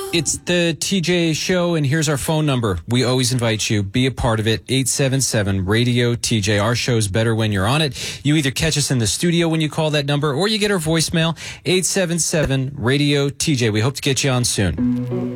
It's the TJ Show, and here's our phone number. We always invite you. Be a part of it. 877-RADIO-TJ. Our show's better when you're on it. You either catch us in the studio when you call that number, or you get our voicemail, 877-RADIO-TJ. We hope to get you on soon.